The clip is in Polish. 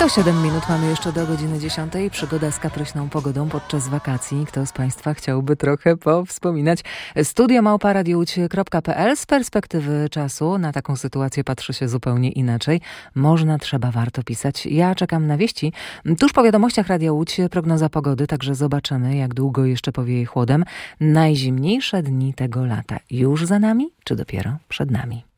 To 7 minut mamy jeszcze do godziny 10. Przygoda z kapryśną pogodą podczas wakacji. Kto z Państwa chciałby trochę powspominać? studio@radiowłódź.pl. Z perspektywy czasu na taką sytuację patrzy się zupełnie inaczej. Można, trzeba, warto pisać. Ja czekam na wieści. Tuż po wiadomościach Radia Łódź prognoza pogody, także zobaczymy, jak długo jeszcze powieje chłodem. Najzimniejsze dni tego lata już za nami, czy dopiero przed nami?